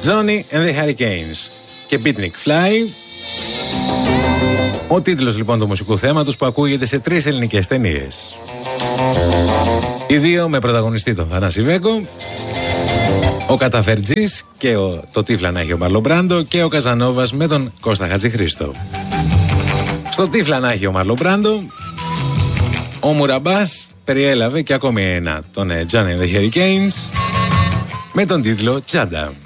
Johnny and the Hurricanes και Beatnik Fly. Ο τίτλος λοιπόν του μουσικού θέματος που ακούγεται σε 3 ελληνικές ταινίες. Οι δύο με πρωταγωνιστή τον Θανάση Βέγκο, ο Καταφερτζής και το Τύφλα να έχει ο Μαρλον Μπράντο και ο Καζανόβας με τον Κώστα Χατζηχρήστο. Στο Τύφλα να έχει ο Μαρλον Μπράντο, ο Μουραμπάς περιέλαβε και ακόμη ένα, τον Johnny and the Hurricanes, με τον τίτλο Τσάντα.